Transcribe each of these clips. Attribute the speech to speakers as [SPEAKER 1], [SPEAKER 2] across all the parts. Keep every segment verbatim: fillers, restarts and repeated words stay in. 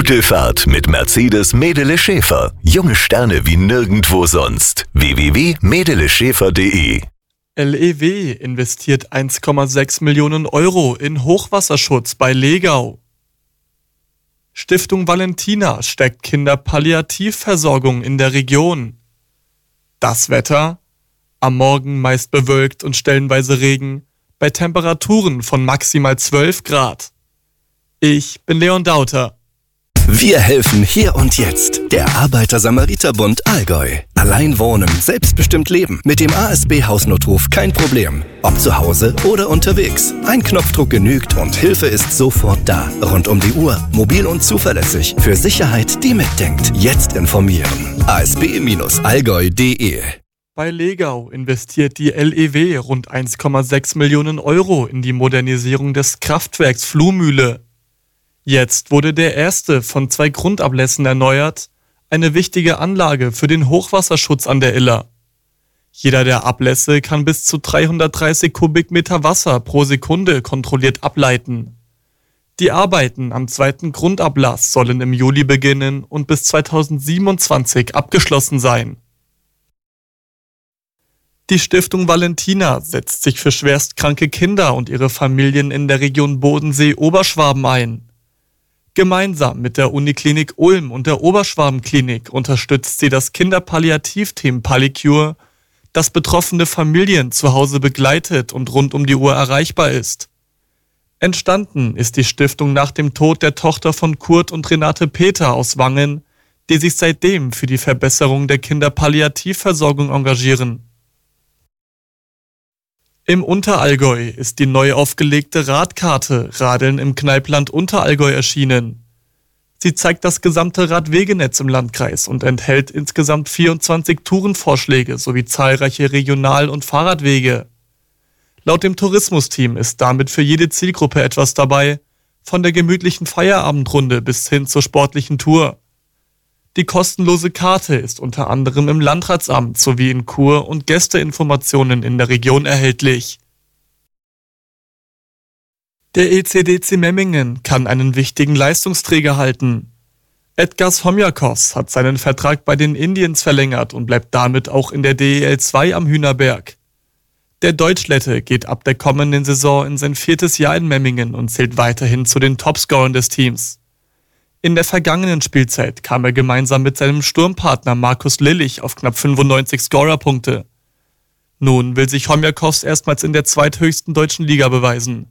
[SPEAKER 1] Gute Fahrt mit Mercedes Medele Schäfer. Junge Sterne wie nirgendwo sonst. w w w punkt medele schäfer punkt de
[SPEAKER 2] L E W investiert eins Komma sechs Millionen Euro in Hochwasserschutz bei Legau. Stiftung Valentina stärkt Kinderpalliativversorgung in der Region. Das Wetter: am Morgen meist bewölkt und stellenweise Regen, bei Temperaturen von maximal zwölf Grad. Ich bin Leon Dauter.
[SPEAKER 3] Wir helfen hier und jetzt. Der Arbeiter-Samariter-Bund Allgäu. Allein wohnen, selbstbestimmt leben. Mit dem A S B-Hausnotruf kein Problem. Ob zu Hause oder unterwegs. Ein Knopfdruck genügt und Hilfe ist sofort da. Rund um die Uhr, mobil und zuverlässig. Für Sicherheit, die mitdenkt. Jetzt informieren. a s b Bindestrich allgäu punkt de
[SPEAKER 2] Bei Legau investiert die L E W rund eins Komma sechs Millionen Euro in die Modernisierung des Kraftwerks Fluhmühle. Jetzt wurde der erste von zwei Grundablässen erneuert, eine wichtige Anlage für den Hochwasserschutz an der Iller. Jeder der Ablässe kann bis zu dreihundertdreißig Kubikmeter Wasser pro Sekunde kontrolliert ableiten. Die Arbeiten am zweiten Grundablass sollen im Juli beginnen und bis zweitausendsiebenundzwanzig abgeschlossen sein. Die Stiftung Valentina setzt sich für schwerstkranke Kinder und ihre Familien in der Region Bodensee-Oberschwaben ein. Gemeinsam mit der Uniklinik Ulm und der Oberschwabenklinik unterstützt sie das Kinderpalliativteam Pallicure, das betroffene Familien zu Hause begleitet und rund um die Uhr erreichbar ist. Entstanden ist die Stiftung nach dem Tod der Tochter von Kurt und Renate Peter aus Wangen, die sich seitdem für die Verbesserung der Kinderpalliativversorgung engagieren. Im Unterallgäu ist die neu aufgelegte Radkarte Radeln im Kneipland Unterallgäu erschienen. Sie zeigt das gesamte Radwegenetz im Landkreis und enthält insgesamt vierundzwanzig Tourenvorschläge sowie zahlreiche Regional- und Fahrradwege. Laut dem Tourismusteam ist damit für jede Zielgruppe etwas dabei, von der gemütlichen Feierabendrunde bis hin zur sportlichen Tour. Die kostenlose Karte ist unter anderem im Landratsamt sowie in Kur- und Gästeinformationen in der Region erhältlich. Der E C D C Memmingen kann einen wichtigen Leistungsträger halten. Edgars Homjakos hat seinen Vertrag bei den Indians verlängert und bleibt damit auch in der D E L zwei am Hühnerberg. Der Deutschlette geht ab der kommenden Saison in sein viertes Jahr in Memmingen und zählt weiterhin zu den Topscorern des Teams. In der vergangenen Spielzeit kam er gemeinsam mit seinem Sturmpartner Markus Lillich auf knapp fünfundneunzig Scorerpunkte. Nun will sich Homjakos erstmals in der zweithöchsten deutschen Liga beweisen.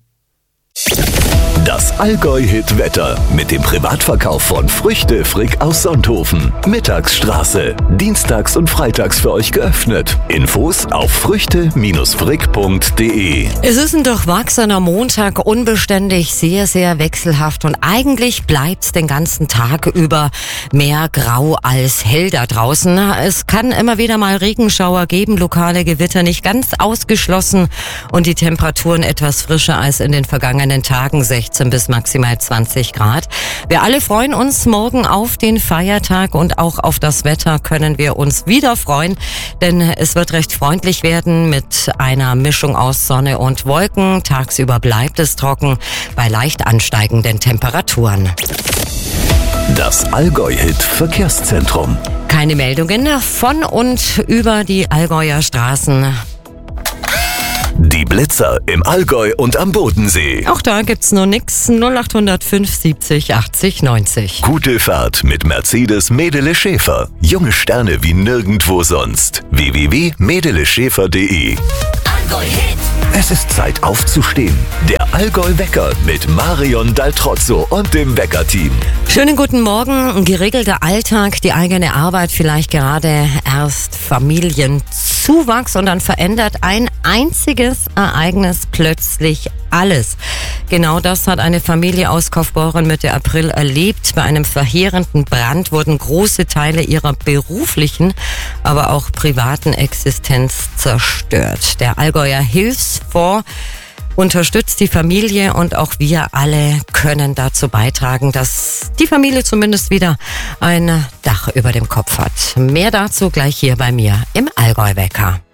[SPEAKER 1] Das Allgäu-Hit-Wetter mit dem Privatverkauf von Früchte Frick aus Sonthofen. Mittagsstraße. Dienstags und freitags für euch geöffnet. Infos auf früchte Bindestrich frick punkt de.
[SPEAKER 4] Es ist ein durchwachsener Montag, unbeständig, sehr, sehr wechselhaft und eigentlich bleibt den ganzen Tag über mehr grau als hell da draußen. Es kann immer wieder mal Regenschauer geben, lokale Gewitter nicht ganz ausgeschlossen und die Temperaturen etwas frischer als in den vergangenen Tagen, sechzehn bis maximal zwanzig Grad. Wir alle freuen uns morgen auf den Feiertag und auch auf das Wetter können wir uns wieder freuen, denn es wird recht freundlich werden mit einer Mischung aus Sonne und Wolken. Tagsüber bleibt es trocken bei leicht ansteigenden Temperaturen.
[SPEAKER 1] Das Allgäu-Hit Verkehrszentrum.
[SPEAKER 4] Keine Meldungen von und über die Allgäuer Straßen.
[SPEAKER 1] Die Blitzer im Allgäu und am Bodensee.
[SPEAKER 4] Auch da gibt's nur nix. null acht null fünf siebzig achtzig neunzig.
[SPEAKER 1] Gute Fahrt mit Mercedes Medele Schäfer. Junge Sterne wie nirgendwo sonst. w w w punkt medele schäfer punkt de. Es ist Zeit aufzustehen. Der Allgäu-Wecker mit Marion Daltrozzo und dem Weckerteam.
[SPEAKER 4] Schönen guten Morgen. Ein geregelter Alltag, die eigene Arbeit, vielleicht gerade erst Familienzuwachs und dann verändert ein einziges Ereignis plötzlich alles. Genau das hat eine Familie aus Kaufbeuren Mitte April erlebt. Bei einem verheerenden Brand wurden große Teile ihrer beruflichen, aber auch privaten Existenz zerstört. Der Allgäuer Hilfsfonds unterstützt die Familie und auch wir alle können dazu beitragen, dass die Familie zumindest wieder ein Dach über dem Kopf hat. Mehr dazu gleich hier bei mir im Allgäu-Wecker.